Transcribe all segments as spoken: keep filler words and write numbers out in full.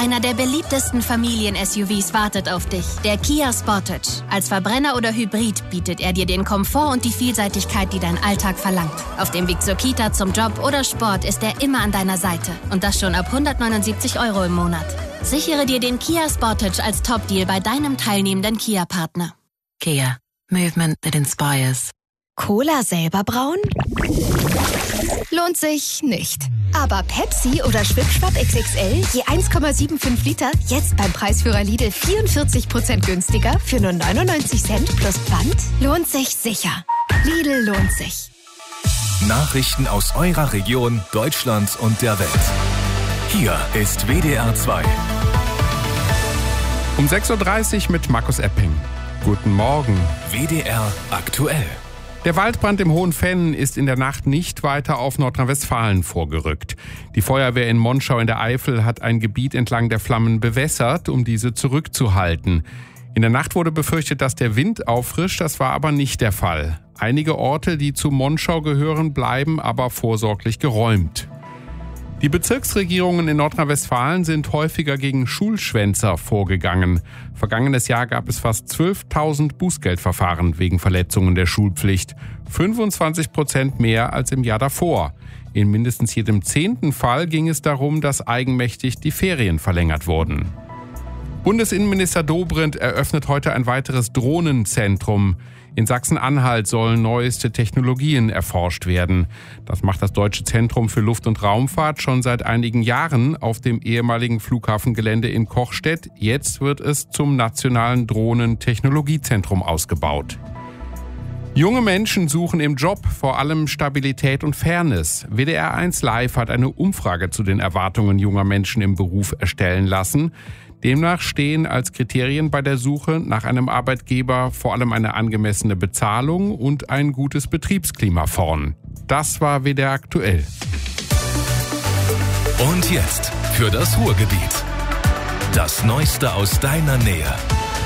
Einer der beliebtesten Familien-S U Vs wartet auf dich. Der Kia Sportage. Als Verbrenner oder Hybrid bietet er dir den Komfort und die Vielseitigkeit, die dein Alltag verlangt. Auf dem Weg zur Kita, zum Job oder Sport ist er immer an deiner Seite. Und das schon ab hundertneunundsiebzig Euro im Monat. Sichere dir den Kia Sportage als Top-Deal bei deinem teilnehmenden Kia-Partner. Kia. Movement that inspires. Cola selber brauen? Lohnt sich nicht. Aber Pepsi oder Schwipschwapp X X L je eins Komma fünfundsiebzig Liter jetzt beim Preisführer Lidl vierundvierzig Prozent günstiger für nur neunundneunzig Cent plus Pfand? Lohnt sich sicher. Lidl lohnt sich. Nachrichten aus eurer Region, Deutschland und der Welt. Hier ist W D R zwei. Um sechs Uhr dreißig mit Markus Epping. Guten Morgen. W D R aktuell. Der Waldbrand im Hohen Venn ist in der Nacht nicht weiter auf Nordrhein-Westfalen vorgerückt. Die Feuerwehr in Monschau in der Eifel hat ein Gebiet entlang der Flammen bewässert, um diese zurückzuhalten. In der Nacht wurde befürchtet, dass der Wind auffrischt, das war aber nicht der Fall. Einige Orte, die zu Monschau gehören, bleiben aber vorsorglich geräumt. Die Bezirksregierungen in Nordrhein-Westfalen sind häufiger gegen Schulschwänzer vorgegangen. Vergangenes Jahr gab es fast zwölftausend Bußgeldverfahren wegen Verletzungen der Schulpflicht. fünfundzwanzig Prozent mehr als im Jahr davor. In mindestens jedem zehnten Fall ging es darum, dass eigenmächtig die Ferien verlängert wurden. Bundesinnenminister Dobrindt eröffnet heute ein weiteres Drohnenzentrum. In Sachsen-Anhalt sollen neueste Technologien erforscht werden. Das macht das Deutsche Zentrum für Luft- und Raumfahrt schon seit einigen Jahren auf dem ehemaligen Flughafengelände in Kochstedt. Jetzt wird es zum nationalen Drohnentechnologiezentrum ausgebaut. Junge Menschen suchen im Job vor allem Stabilität und Fairness. W D R eins Live hat eine Umfrage zu den Erwartungen junger Menschen im Beruf erstellen lassen. Demnach stehen als Kriterien bei der Suche nach einem Arbeitgeber vor allem eine angemessene Bezahlung und ein gutes Betriebsklima vorn. Das war W D R aktuell. Und jetzt für das Ruhrgebiet. Das Neueste aus deiner Nähe.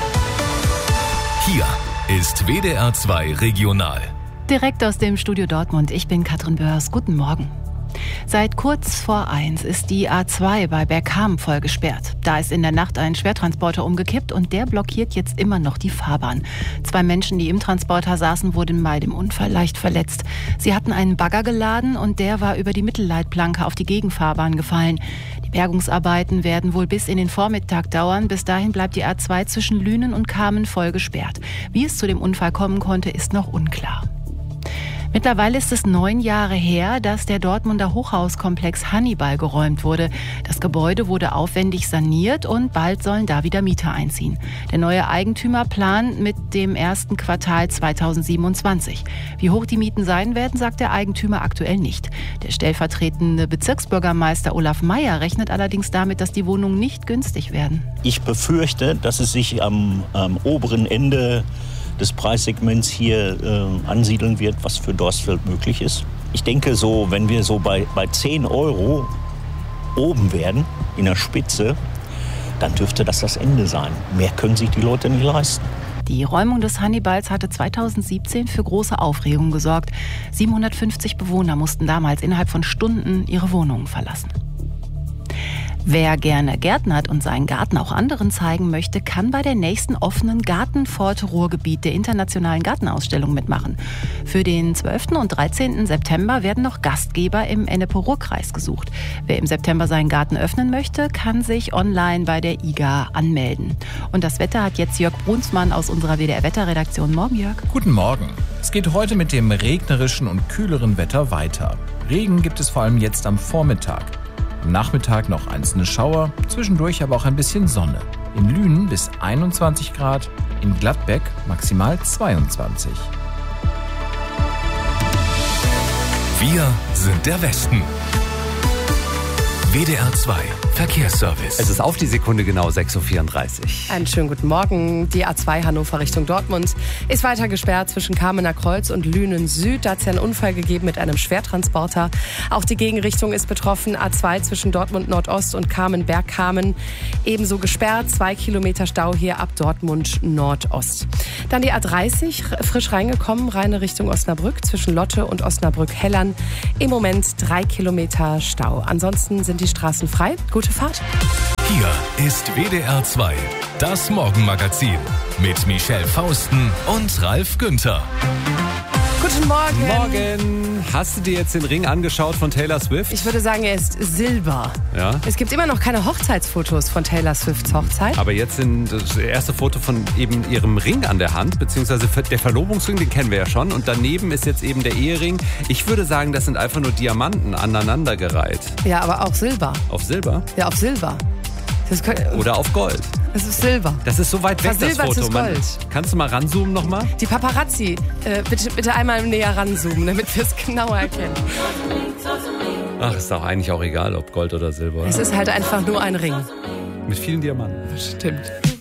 Hier ist W D R zwei Regional. Direkt aus dem Studio Dortmund. Ich bin Katrin Börs. Guten Morgen. Seit kurz vor eins ist die A zwei bei Bergkamen voll gesperrt. Da ist in der Nacht ein Schwertransporter umgekippt und der blockiert jetzt immer noch die Fahrbahn. Zwei Menschen, die im Transporter saßen, wurden bei dem Unfall leicht verletzt. Sie hatten einen Bagger geladen und der war über die Mittelleitplanke auf die Gegenfahrbahn gefallen. Die Bergungsarbeiten werden wohl bis in den Vormittag dauern. Bis dahin bleibt die A zwei zwischen Lünen und Kamen voll gesperrt. Wie es zu dem Unfall kommen konnte, ist noch unklar. Mittlerweile ist es neun Jahre her, dass der Dortmunder Hochhauskomplex Hannibal geräumt wurde. Das Gebäude wurde aufwendig saniert und bald sollen da wieder Mieter einziehen. Der neue Eigentümer plant mit dem ersten Quartal zweitausendsiebenundzwanzig. Wie hoch die Mieten sein werden, sagt der Eigentümer aktuell nicht. Der stellvertretende Bezirksbürgermeister Olaf Meyer rechnet allerdings damit, dass die Wohnungen nicht günstig werden. Ich befürchte, dass es sich am, am oberen Ende des Preissegments hier äh, ansiedeln wird, was für Dorstfeld möglich ist. Ich denke so, wenn wir so bei, bei zehn Euro oben werden, in der Spitze, dann dürfte das das Ende sein. Mehr können sich die Leute nicht leisten. Die Räumung des Hannibals hatte zweitausendsiebzehn für große Aufregung gesorgt. siebenhundertfünfzig Bewohner mussten damals innerhalb von Stunden ihre Wohnungen verlassen. Wer gerne gärtnert und seinen Garten auch anderen zeigen möchte, kann bei der nächsten offenen Gartenfort Ruhrgebiet der Internationalen Gartenausstellung mitmachen. Für den zwölften und dreizehnten September werden noch Gastgeber im Ennepe-Ruhr-Kreis gesucht. Wer im September seinen Garten öffnen möchte, kann sich online bei der I G A anmelden. Und das Wetter hat jetzt Jörg Brunsmann aus unserer W D R-Wetterredaktion. Morgen, Jörg. Guten Morgen. Es geht heute mit dem regnerischen und kühleren Wetter weiter. Regen gibt es vor allem jetzt am Vormittag. Am Nachmittag noch einzelne Schauer, zwischendurch aber auch ein bisschen Sonne. In Lünen bis einundzwanzig Grad, in Gladbeck maximal zweiundzwanzig. Wir sind der Westen. W D R zwei Verkehrsservice. Es ist auf die Sekunde genau sechs Uhr vierunddreißig. Einen schönen guten Morgen. Die A zwei Hannover Richtung Dortmund ist weiter gesperrt zwischen Kamener Kreuz und Lünen Süd. Da hat es ja einen Unfall gegeben mit einem Schwertransporter. Auch die Gegenrichtung ist betroffen. A zwei zwischen Dortmund Nordost und Kamen-Bergkamen ebenso gesperrt. Zwei Kilometer Stau hier ab Dortmund Nordost. Dann die A dreißig, frisch reingekommen, reine Richtung Osnabrück zwischen Lotte und Osnabrück-Hellern. Im Moment drei Kilometer Stau. Ansonsten sind die Straßen frei. Gute Fahrt. Hier ist W D R zwei, das Morgenmagazin mit Michelle Fausten und Ralf Günther. Guten Morgen. Morgen. Hast du dir jetzt den Ring angeschaut von Taylor Swift? Ich würde sagen, er ist Silber. Ja. Es gibt immer noch keine Hochzeitsfotos von Taylor Swifts Hochzeit. Aber jetzt sind das erste Foto von eben ihrem Ring an der Hand, beziehungsweise der Verlobungsring, den kennen wir ja schon. Und daneben ist jetzt eben der Ehering. Ich würde sagen, das sind einfach nur Diamanten aneinandergereiht. Ja, aber auch Silber. Auf Silber? Ja, auf Silber. Das könnte, Oder auf Gold. Das ist Silber. Das ist so weit weg, das Foto. Silber Man, Gold. kannst du mal ranzoomen nochmal? Die Paparazzi, äh, bitte, bitte einmal näher ranzoomen, damit wir es genauer erkennen. Ach, ist doch eigentlich auch egal, ob Gold oder Silber. Es ist halt einfach nur ein Ring. Mit vielen Diamanten. Stimmt.